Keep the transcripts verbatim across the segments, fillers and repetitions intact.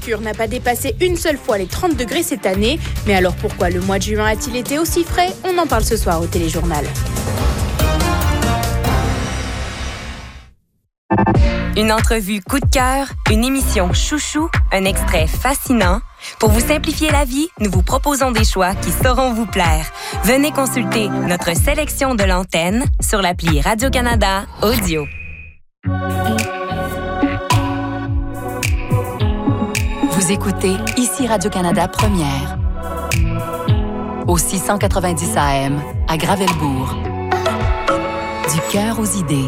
mercure n'a pas dépassé une seule fois les trente degrés cette année. Mais alors pourquoi le mois de juin a-t-il été aussi frais? On en parle ce soir au Téléjournal. Une entrevue coup de cœur, une émission chouchou, un extrait fascinant. Pour vous simplifier la vie, nous vous proposons des choix qui sauront vous plaire. Venez consulter notre sélection de l'antenne sur l'appli Radio-Canada Audio. Vous écoutez ici Radio-Canada Première. Au six cent quatre-vingt-dix A M, à Gravelbourg. Du cœur aux idées.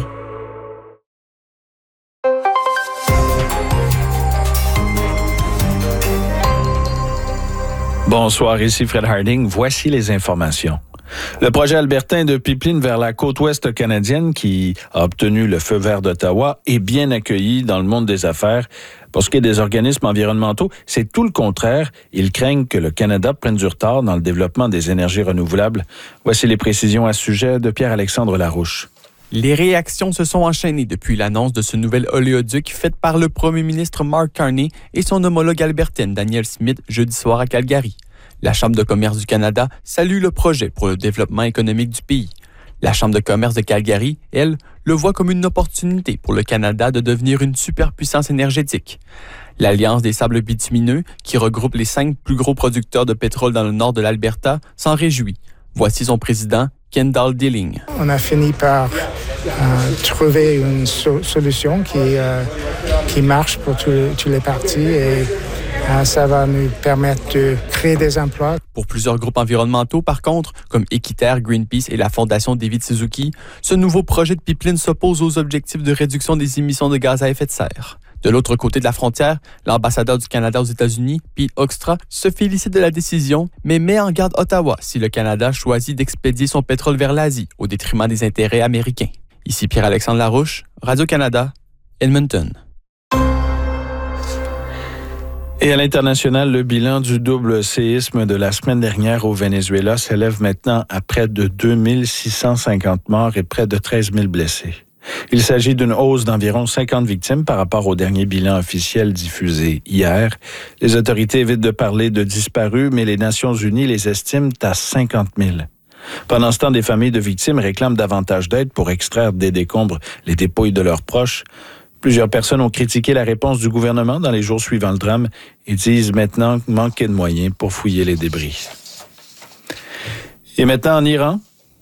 Bonsoir, ici Fred Harding. Voici les informations. Le projet albertain de pipeline vers la côte ouest canadienne, qui a obtenu le feu vert d'Ottawa, est bien accueilli dans le monde des affaires. Pour ce qui est des organismes environnementaux, c'est tout le contraire. Ils craignent que le Canada prenne du retard dans le développement des énergies renouvelables. Voici les précisions à ce sujet de Pierre-Alexandre Larouche. Les réactions se sont enchaînées depuis l'annonce de ce nouvel oléoduc faite par le premier ministre Mark Carney et son homologue albertaine Danielle Smith jeudi soir à Calgary. La Chambre de commerce du Canada salue le projet pour le développement économique du pays. La Chambre de commerce de Calgary, elle, le voit comme une opportunité pour le Canada de devenir une superpuissance énergétique. L'Alliance des sables bitumineux, qui regroupe les cinq plus gros producteurs de pétrole dans le nord de l'Alberta, s'en réjouit. Voici son président, Kendall Dilling. On a fini par euh, trouver une so- solution qui, euh, qui marche pour tous les partis et euh, ça va nous permettre de créer des emplois. Pour plusieurs groupes environnementaux, par contre, comme Équiterre, Greenpeace et la Fondation David Suzuki, ce nouveau projet de pipeline s'oppose aux objectifs de réduction des émissions de gaz à effet de serre. De l'autre côté de la frontière, l'ambassadeur du Canada aux États-Unis, Pete Hoekstra, se félicite de la décision, mais met en garde Ottawa si le Canada choisit d'expédier son pétrole vers l'Asie au détriment des intérêts américains. Ici Pierre-Alexandre Larouche, Radio-Canada, Edmonton. Et à l'international, le bilan du double séisme de la semaine dernière au Venezuela s'élève maintenant à près de deux mille six cent cinquante morts et près de treize mille blessés. Il s'agit d'une hausse d'environ cinquante victimes par rapport au dernier bilan officiel diffusé hier. Les autorités évitent de parler de disparus, mais les Nations unies les estiment à cinquante mille. Pendant ce temps, des familles de victimes réclament davantage d'aide pour extraire des décombres les dépouilles de leurs proches. Plusieurs personnes ont critiqué la réponse du gouvernement dans les jours suivant le drame et disent maintenant manquer de moyens pour fouiller les débris. Et maintenant en Iran.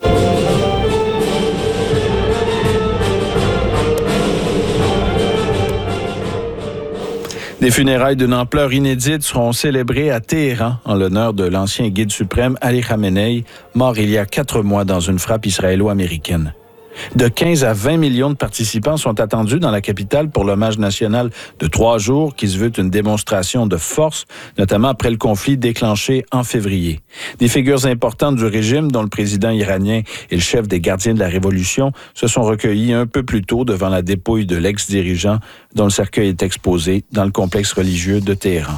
Des funérailles d'une ampleur inédite seront célébrées à Téhéran en l'honneur de l'ancien guide suprême Ali Khamenei, mort il y a quatre mois dans une frappe israélo-américaine. De quinze à vingt millions de participants sont attendus dans la capitale pour l'hommage national de trois jours qui se veut une démonstration de force, notamment après le conflit déclenché en février. Des figures importantes du régime, dont le président iranien et le chef des gardiens de la Révolution, se sont recueillis un peu plus tôt devant la dépouille de l'ex-dirigeant dont le cercueil est exposé dans le complexe religieux de Téhéran.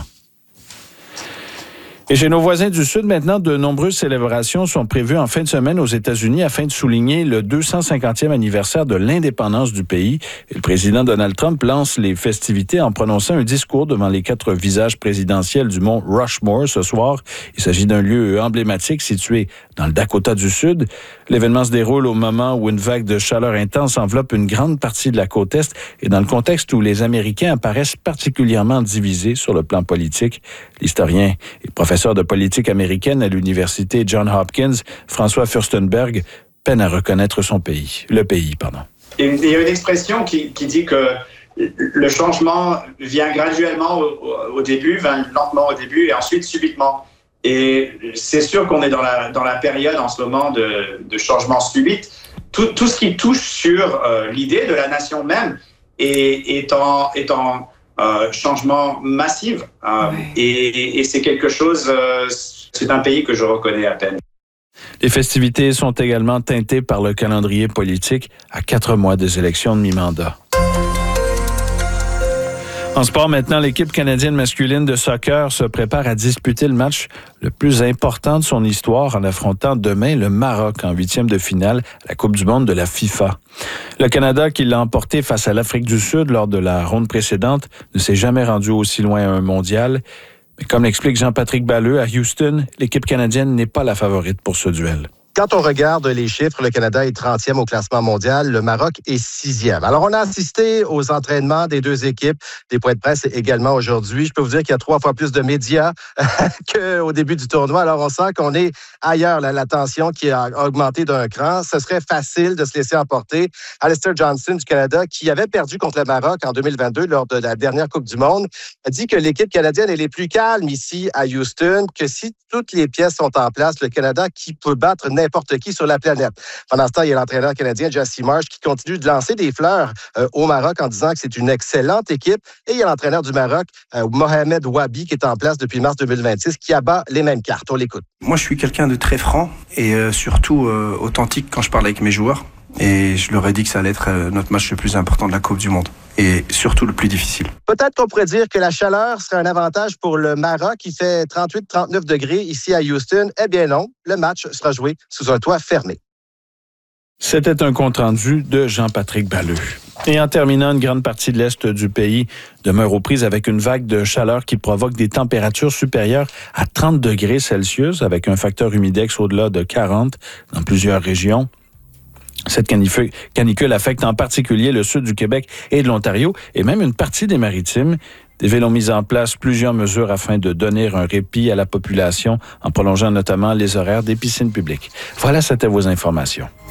Et chez nos voisins du Sud, maintenant, de nombreuses célébrations sont prévues en fin de semaine aux États-Unis afin de souligner le deux cent cinquantième anniversaire de l'indépendance du pays. Et le président Donald Trump lance les festivités en prononçant un discours devant les quatre visages présidentiels du mont Rushmore ce soir. Il s'agit d'un lieu emblématique situé dans le Dakota du Sud. L'événement se déroule au moment où une vague de chaleur intense enveloppe une grande partie de la côte Est et dans le contexte où les Américains apparaissent particulièrement divisés sur le plan politique. L'historien et professeur de politique américaine à l'université Johns Hopkins, François Furstenberg, peine à reconnaître son pays, le pays, pardon. Il y a une expression qui, qui dit que le changement vient graduellement au, au début, vient lentement au début et ensuite subitement. Et c'est sûr qu'on est dans la, dans la période en ce moment de, de changement subit. Tout, tout ce qui touche sur euh, l'idée de la nation même est, est en, est en euh, changement massif. Euh, ouais. et, et c'est quelque chose, euh, c'est un pays que je reconnais à peine. Les festivités sont également teintées par le calendrier politique à quatre mois des élections de mi-mandat. En sport maintenant, l'équipe canadienne masculine de soccer se prépare à disputer le match le plus important de son histoire en affrontant demain le Maroc en huitième de finale à la Coupe du monde de la FIFA. Le Canada, qui l'a emporté face à l'Afrique du Sud lors de la ronde précédente, ne s'est jamais rendu aussi loin à un mondial. Mais comme l'explique Jean-Patrick Balleux à Houston, l'équipe canadienne n'est pas la favorite pour ce duel. Quand on regarde les chiffres, le Canada est trentième au classement mondial, le Maroc est sixième. Alors, on a assisté aux entraînements des deux équipes, des points de presse également aujourd'hui. Je peux vous dire qu'il y a trois fois plus de médias qu'au début du tournoi. Alors, on sent qu'on est ailleurs. Là, la tension qui a augmenté d'un cran. Ce serait facile de se laisser emporter. Alistair Johnston du Canada, qui avait perdu contre le Maroc en deux mille vingt-deux lors de la dernière Coupe du monde, a dit que l'équipe canadienne est les plus calmes ici à Houston, que si toutes les pièces sont en place, le Canada qui peut battre n'importe qui sur la planète. Pendant ce temps, il y a l'entraîneur canadien Jesse Marsh qui continue de lancer des fleurs euh, au Maroc en disant que c'est une excellente équipe. Et il y a l'entraîneur du Maroc, euh, Mohamed Wabi, qui est en place depuis mars deux mille vingt-six, qui abat les mêmes cartes. On l'écoute. Moi, je suis quelqu'un de très franc et euh, surtout euh, authentique quand je parle avec mes joueurs. Et je leur ai dit que ça allait être euh, notre match le plus important de la Coupe du monde. Et surtout le plus difficile. Peut-être qu'on pourrait dire que la chaleur serait un avantage pour le Maroc qui fait trente-huit à trente-neuf degrés ici à Houston. Eh bien non, le match sera joué sous un toit fermé. C'était un compte-rendu de Jean-Patrick Balleux. Et en terminant, une grande partie de l'Est du pays demeure aux prises avec une vague de chaleur qui provoque des températures supérieures à trente degrés Celsius avec un facteur humidex au-delà de quarante dans plusieurs régions. Cette canicule affecte en particulier le sud du Québec et de l'Ontario et même une partie des Maritimes. Des villes ont mis en place plusieurs mesures afin de donner un répit à la population en prolongeant notamment les horaires des piscines publiques. Voilà, c'était vos informations.